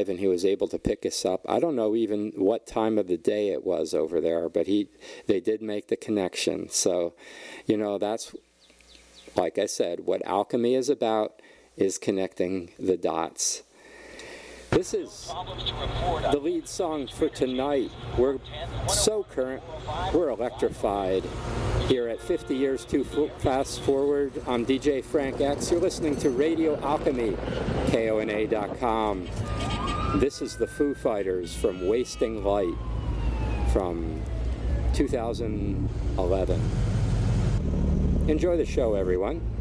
drive, and he was able to pick us up. I don't know even what time of the day it was over there, but they did make the connection. So, that's, like I said, what alchemy is about, is connecting the dots. This is the lead song for tonight. We're so current. We're electrified here at 50 Years Too Fast Forward. I'm DJ Frank X. You're listening to Radio Alchemy, KONA.com. This is the Foo Fighters from Wasting Light from 2011. Enjoy the show, everyone.